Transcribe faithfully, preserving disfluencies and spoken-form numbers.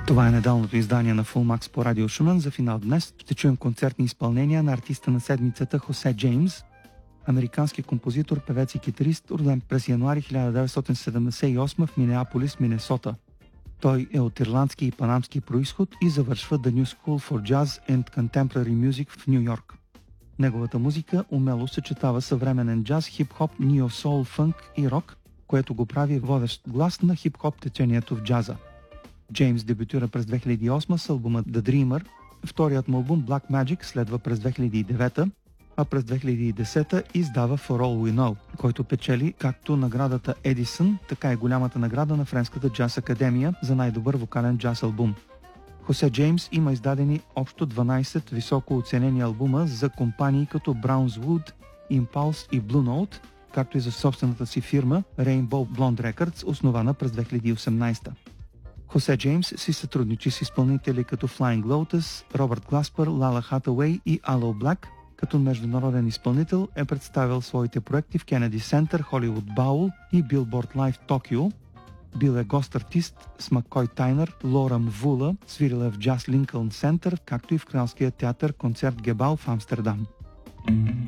Това е недалното издание на Full Max по Радио Шумен. За финал днес ще чуем концертни изпълнения на артиста на седмицата Хосе Джеймс, американски композитор, певец и китарист, роден през януари хиляда деветстотин седемдесет и осма в Минеаполис, Минесота. Той е от ирландски и панамски происход и завършва The New School for Jazz and Contemporary Music в Ню Йорк. Неговата музика умело съчетава съвременен джаз, хип-хоп, нио-соул, фънк и рок, което го прави водещ глас на хип-хоп течението в джаза. Джеймс дебютира през две хиляди и осма с албума The Dreamer, вторият му албум Black Magic следва през две хиляди и девета, а през две хиляди и десета издава For All We Know, който печели както наградата Едисън, така и голямата награда на Френската джаз академия за най-добър вокален джаз албум. Хосе Джеймс има издадени общо дванайсет високо оценени албума за компании като Brownswood, Impulse и Blue Note, както и за собствената си фирма Rainbow Blonde Records, основана през две хиляди и осемнайсета. Хосе Джеймс си сътрудничи с изпълнители като Flying Lotus, Робърт Гласпър, Лала Хатауей и Aloe Black. Като международен изпълнител е представил своите проекти в Кенеди Център, Холивуд Баул и Billboard Live Токио. Бил е гост-артист с Маккой Тайнер, Лора Мвула, свирил е в Джаз Линкълн Център, както и в Кралския театър Концерт Гебал в Амстердам.